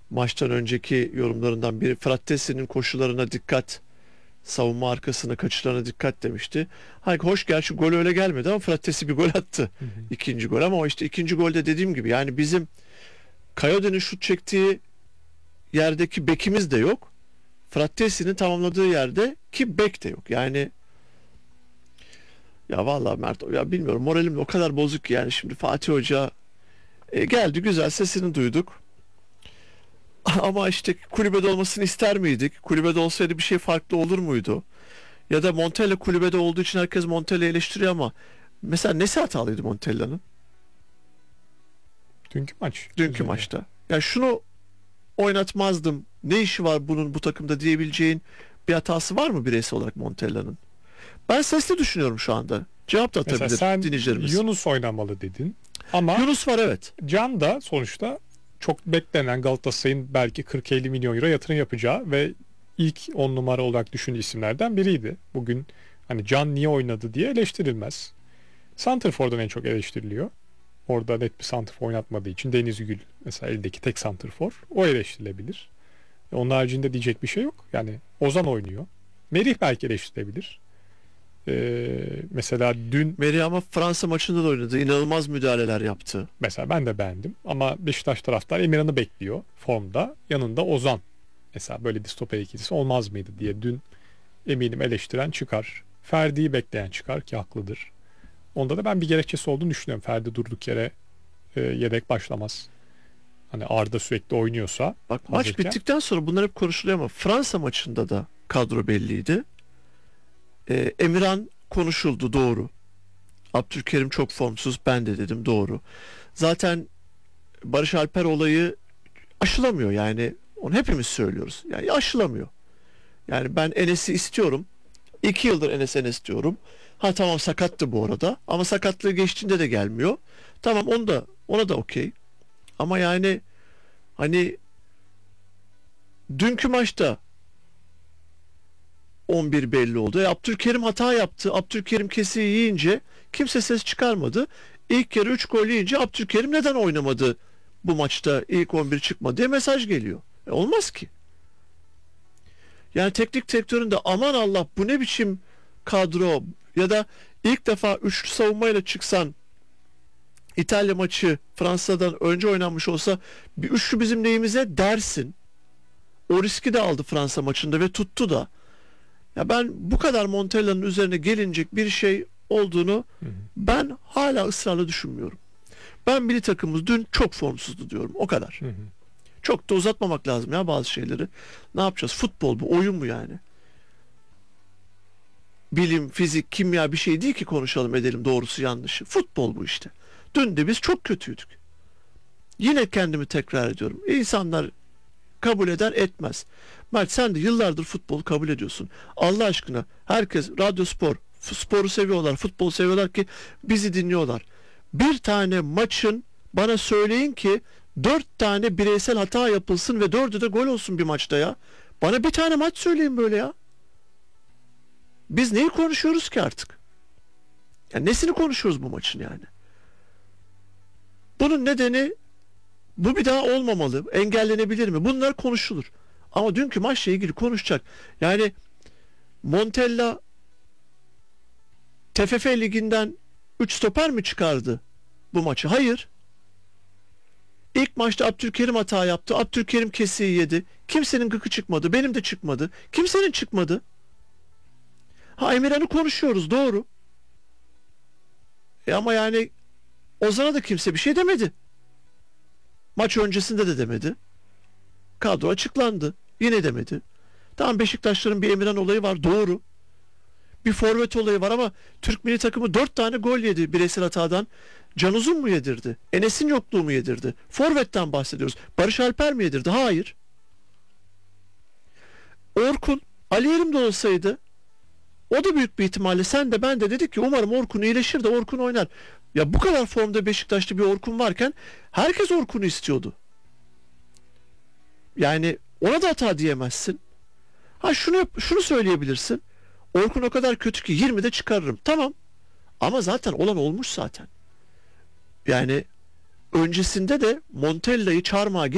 maçtan önceki yorumlarından biri Frattesi'nin koşularına dikkat, savunma arkasına kaçışlarına dikkat demişti. Hayır, hoş, gerçi gol öyle gelmedi ama Frattesi bir gol attı. Hı hı. İkinci gol, ama o işte ikinci golde dediğim gibi yani bizim Coyote'nin şut çektiği yerdeki bekimiz de yok. Frattesi'nin tamamladığı yerde ki bek de yok. Yani ya vallahi Mert, ya bilmiyorum, moralim de o kadar bozuk ki yani. Şimdi Fatih Hoca geldi, güzel, sesini duyduk. Ama işte kulübede olmasını ister miydik? Kulübede olsaydı bir şey farklı olur muydu? Ya da Montella kulübede olduğu için herkes Montella'yı eleştiriyor ama mesela nesi hatalıydı Montella'nın Dünkü maç. dünkü üzerine. maçta? Ya şunu oynatmazdım, ne işi var bunun bu takımda diyebileceğin bir hatası var mı bireysel olarak Montella'nın? Ben sesli düşünüyorum şu anda. Cevap da Mesela atabilir sen dinleyicilerimiz. Yunus oynamalı dedin. Ama Yunus var, evet. Can da sonuçta çok beklenen, Galatasaray'ın belki 40-50 milyon euro yatırım yapacağı ve ilk 10 numara olarak düşündüğü isimlerden biriydi. Bugün hani Can niye oynadı diye eleştirilmez. Santrfor'dan en çok eleştiriliyor. Orada net bir santrfor oynatmadığı için Deniz Gül mesela eldeki tek santrfor. O eleştirilebilir. Onun haricinde diyecek bir şey yok. Yani Ozan oynuyor. Merih belki eleştirilebilir. Mesela dün Meri ama Fransa maçında da oynadı. İnanılmaz müdahaleler yaptı. mesela ben de beğendim. Ama Beşiktaş taraftar Emirhan'ı bekliyor formda. Yanında Ozan. Mesela böyle bir stoper ikilisi olmaz mıydı diye dün eminim eleştiren çıkar. Ferdi'yi bekleyen çıkar ki haklıdır. Onda da ben bir gerekçesi olduğunu düşünüyorum. Ferdi durduk yere yedek başlamaz. Hani Arda sürekli oynuyorsa Bak, maç hazırken. bittikten sonra bunlar hep konuşuluyor ama Fransa maçında da kadro belliydi. Emirhan konuşuldu, doğru. Abdülkerim çok formsuz, ben de dedim, doğru. Zaten Barış Alper olayı aşılamıyor yani, onu hepimiz söylüyoruz. Yani aşılamıyor. Yani ben Enes'i istiyorum. 2 yıldır Enes diyorum. Ha tamam, sakattı bu arada ama sakatlığı geçtiğinde de gelmiyor. Tamam, ona da okey. Ama yani hani dünkü maçta 11 belli oldu. Abdülkerim hata yaptı. Abdülkerim kesiği yiyince kimse ses çıkarmadı. İlk yarı 3 gol yiyince Abdülkerim neden oynamadı bu maçta, ilk 11 çıkmadı diye mesaj geliyor. Olmaz ki. Yani teknik direktörün de aman Allah bu ne biçim kadro, ya da ilk defa üçlü savunmayla çıksan, İtalya maçı Fransa'dan önce oynanmış olsa bir üçlü bizim neyimize dersin. O riski de aldı Fransa maçında ve tuttu da. Ya ben bu kadar Montella'nın üzerine gelinecek bir şey olduğunu Hı hı. ben hala ısrarla düşünmüyorum. Ben milli takımımız dün çok formsuzdu diyorum. O kadar. Hı hı. Çok da uzatmamak lazım ya bazı şeyleri. Ne yapacağız? Futbol bu, oyun mu yani? Bilim, fizik, kimya bir şey değil ki konuşalım edelim doğrusu yanlışı. Futbol bu işte. Dün de biz çok kötüydük. Yine kendimi tekrar ediyorum. İnsanlar kabul eder etmez. Mert, sen de yıllardır futbolu kabul ediyorsun. Allah aşkına, herkes radyo spor, sporu seviyorlar, futbolu seviyorlar ki bizi dinliyorlar. Bir tane maçın bana söyleyin ki 4 tane bireysel hata yapılsın ve 4'ü de gol olsun bir maçta ya. Bana bir tane maç söyleyin böyle ya. Biz neyi konuşuyoruz ki artık? Ya nesini konuşuyoruz bu maçın yani? Bunun nedeni, bu bir daha olmamalı. Engellenebilir mi? Bunlar konuşulur. Ama dünkü maçla ilgili konuşacak. Yani Montella TFF liginden 3 stoper mi çıkardı bu maçı? Hayır. İlk maçta Abdülkerim hata yaptı. Abdülkerim kesiği yedi. Kimsenin gıkı çıkmadı. Benim de çıkmadı. Kimsenin çıkmadı. Ha, Emirhan'ı konuşuyoruz, doğru. Ama yani Ozan'a da kimse bir şey demedi. Maç öncesinde de demedi. Kadro açıklandı. Yine demedi. Tamam, Beşiktaşların bir Emirhan olayı var, doğru. Bir forvet olayı var ama Türk milli takımı 4 tane gol yedi bireysel hatadan. Can Uzun mu yedirdi? Enes'in yokluğu mu yedirdi? Forvet'ten bahsediyoruz. Barış Alper mi yedirdi? Hayır. Orkun, Ali Yerim de olsaydı, o da büyük bir ihtimalle sen de ben de dedik ki umarım Orkun iyileşir de Orkun oynar. Ya bu kadar formda Beşiktaş'ta bir Orkun varken herkes Orkun'u istiyordu. Yani ona da hata diyemezsin. Ha, şunu söyleyebilirsin. Orkun o kadar kötü ki 20'de çıkarırım. Tamam. Ama zaten olan olmuş zaten. Yani öncesinde de Montella'yı çarmıha